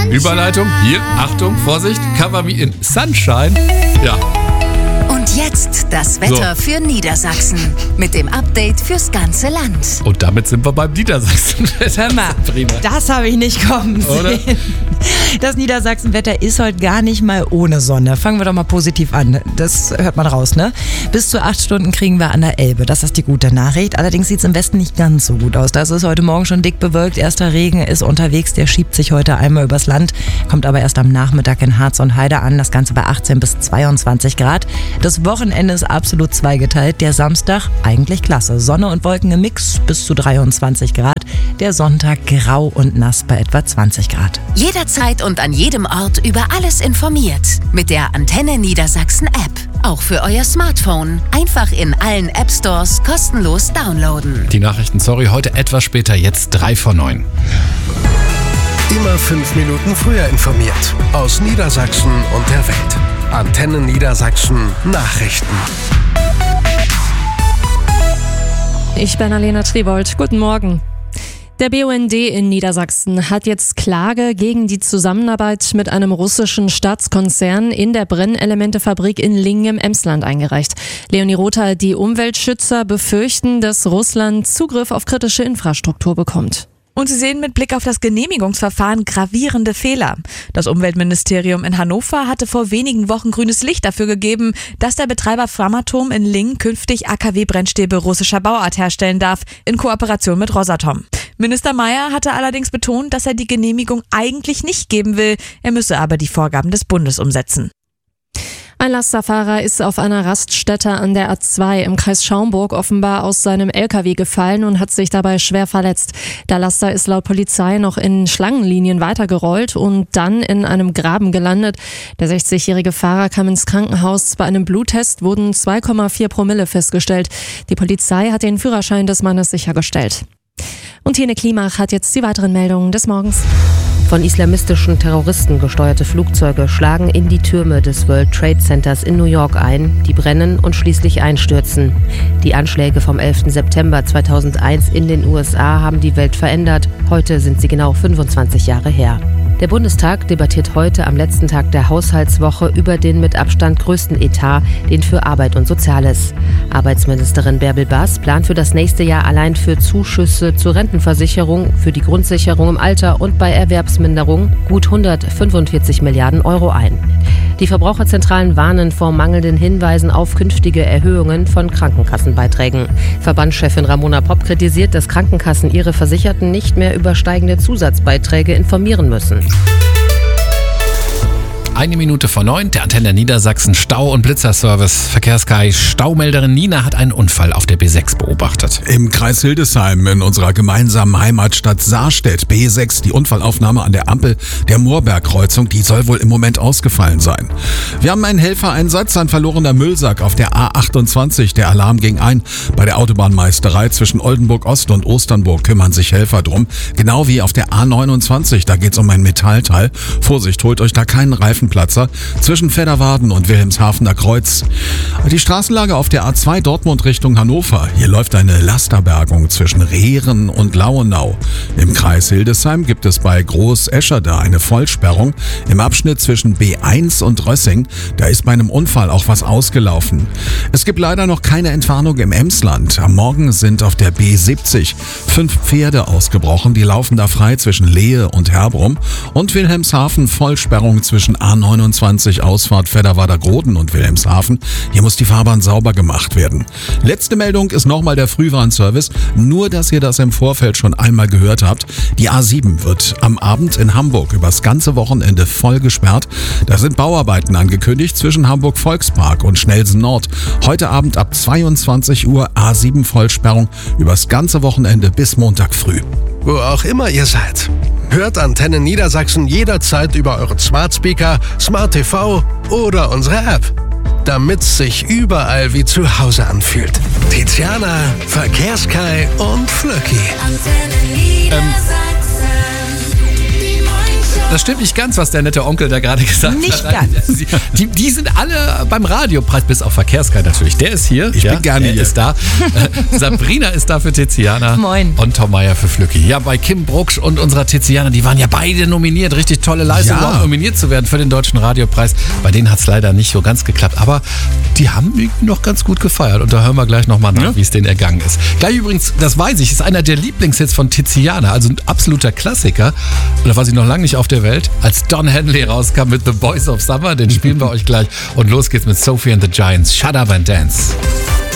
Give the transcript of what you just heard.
Überleitung, hier, Achtung, Vorsicht, Cover Me in Sunshine. Ja. Und jetzt das Wetter für Niedersachsen mit dem Update fürs ganze Land. Und damit sind wir beim Niedersachsen-Wetter. Hör mal, das habe ich nicht kommen sehen. Das Niedersachsen-Wetter ist heute gar nicht mal ohne Sonne. Fangen wir doch mal positiv an. Das hört man raus, ne? Bis zu 8 Stunden kriegen wir an der Elbe. Das ist die gute Nachricht. Allerdings sieht es im Westen nicht ganz so gut aus. Das ist heute Morgen schon dick bewölkt. Erster Regen ist unterwegs. Der schiebt sich heute einmal übers Land. Kommt aber erst am Nachmittag in Harz und Heide an. Das Ganze bei 18 bis 22 Grad. Das Wochenende ist absolut zweigeteilt. Der Samstag eigentlich klasse. Sonne und Wolken im Mix bis zu 23 Grad. Der Sonntag grau und nass bei etwa 20 Grad. Jederzeit und an jedem Ort über alles informiert. Mit der Antenne Niedersachsen App. Auch für euer Smartphone. Einfach in allen App Stores kostenlos downloaden. Die Nachrichten, heute etwas später, jetzt 3 vor 9. Immer 5 Minuten früher informiert. Aus Niedersachsen und der Welt. Antenne Niedersachsen Nachrichten. Ich bin Alena Tribold. Guten Morgen. Der BUND in Niedersachsen hat jetzt Klage gegen die Zusammenarbeit mit einem russischen Staatskonzern in der Brennelementefabrik in Lingen im Emsland eingereicht. Leonie Rother, die Umweltschützer befürchten, dass Russland Zugriff auf kritische Infrastruktur bekommt. Und sie sehen mit Blick auf das Genehmigungsverfahren gravierende Fehler. Das Umweltministerium in Hannover hatte vor wenigen Wochen grünes Licht dafür gegeben, dass der Betreiber Framatome in Lingen künftig AKW-Brennstäbe russischer Bauart herstellen darf, in Kooperation mit Rosatom. Minister Mayer hatte allerdings betont, dass er die Genehmigung eigentlich nicht geben will. Er müsse aber die Vorgaben des Bundes umsetzen. Ein Lasterfahrer ist auf einer Raststätte an der A2 im Kreis Schaumburg offenbar aus seinem LKW gefallen und hat sich dabei schwer verletzt. Der Laster ist laut Polizei noch in Schlangenlinien weitergerollt und dann in einem Graben gelandet. Der 60-jährige Fahrer kam ins Krankenhaus. Bei einem Bluttest wurden 2,4 Promille festgestellt. Die Polizei hat den Führerschein des Mannes sichergestellt. Und Tine Klimach hat jetzt die weiteren Meldungen des Morgens. Von islamistischen Terroristen gesteuerte Flugzeuge schlagen in die Türme des World Trade Centers in New York ein, die brennen und schließlich einstürzen. Die Anschläge vom 11. September 2001 in den USA haben die Welt verändert. Heute sind sie genau 25 Jahre her. Der Bundestag debattiert heute am letzten Tag der Haushaltswoche über den mit Abstand größten Etat, den für Arbeit und Soziales. Arbeitsministerin Bärbel Baas plant für das nächste Jahr allein für Zuschüsse zur Rentenversicherung, für die Grundsicherung im Alter und bei Erwerbsminderung gut 145 Milliarden Euro ein. Die Verbraucherzentralen warnen vor mangelnden Hinweisen auf künftige Erhöhungen von Krankenkassenbeiträgen. Verbandschefin Ramona Popp kritisiert, dass Krankenkassen ihre Versicherten nicht mehr über steigende Zusatzbeiträge informieren müssen. 1 Minute vor 9, der Antenne Niedersachsen Stau- und Blitzerservice. Verkehrskai Staumelderin Nina hat einen Unfall auf der B6 beobachtet. Im Kreis Hildesheim in unserer gemeinsamen Heimatstadt Saarstedt, B6, die Unfallaufnahme an der Ampel der Moorbergkreuzung, die soll wohl im Moment ausgefallen sein. Wir haben einen Helfereinsatz, ein verlorener Müllsack auf der A28. Der Alarm ging ein. Bei der Autobahnmeisterei zwischen Oldenburg Ost und Osternburg kümmern sich Helfer drum. Genau wie auf der A29, da geht's um ein Metallteil. Vorsicht, holt euch da keinen Reifenplatzer zwischen Fedderwarden und Wilhelmshavener Kreuz. Die Straßenlage auf der A2 Dortmund Richtung Hannover. Hier läuft eine Lasterbergung zwischen Rehren und Lauenau. Im Kreis Hildesheim gibt es bei Groß-Eschede eine Vollsperrung. Im Abschnitt zwischen B1 und Rössing, da ist bei einem Unfall auch was ausgelaufen. Es gibt leider noch keine Entwarnung im Emsland. Am Morgen sind auf der B70 5 Pferde ausgebrochen. Die laufen da frei zwischen Lehe und Herbrum. Und Wilhelmshaven Vollsperrung zwischen A29 Ausfahrt Fedderwader-Groden und Wilhelmshaven. Hier muss die Fahrbahn sauber gemacht werden. Letzte Meldung ist nochmal der Frühwarnservice. Nur, dass ihr das im Vorfeld schon einmal gehört habt. Die A7 wird am Abend in Hamburg übers ganze Wochenende voll gesperrt. Da sind Bauarbeiten angekündigt zwischen Hamburg Volkspark und Schnelsen Nord. Heute Abend ab 22 Uhr A7 Vollsperrung übers ganze Wochenende bis Montag früh. Wo auch immer ihr seid. Hört Antenne Niedersachsen jederzeit über euren Smart Speaker, Smart TV oder unsere App. Damit's sich überall wie zu Hause anfühlt. Tiziana, Verkehrskai und Flöcki. Antenne Niedersachsen, die Morningshow. Das stimmt nicht ganz, was der nette Onkel da gerade gesagt Nicht hat. ganz. Die sind alle beim Radiopreis, bis auf Verkehrssky natürlich. Der ist hier. Ich bin gerne der hier. ist da. Sabrina ist da für Tiziana. Moin. Und Tom Meyer für Flücki. Ja, bei Kim Brucksch und unserer Tiziana, die waren ja beide nominiert. Richtig tolle Leistung, Ja. überhaupt nominiert zu werden für den Deutschen Radiopreis. Bei denen hat es leider nicht so ganz geklappt. Aber die haben irgendwie noch ganz gut gefeiert. Und da hören wir gleich nochmal nach, wie es denen ergangen ist. Gleich übrigens, das weiß ich, ist einer der Lieblingshits von Tiziana. Also ein absoluter Klassiker. Und da war sie noch lange nicht auf der Welt. Als Don Henley rauskam mit The Boys of Summer, den spielen wir euch gleich. Und los geht's mit Sophie and the Giants. Shut Up and Dance.